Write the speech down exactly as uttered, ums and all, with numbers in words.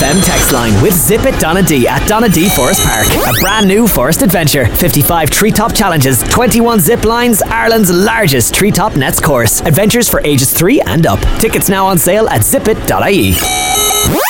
F M text line with Zip It Donadee at Donadee Forest Park. A brand new forest adventure. fifty-five treetop challenges, twenty-one zip lines, Ireland's largest treetop nets course. Adventures for ages three and up. Tickets now on sale at zip it dot I E.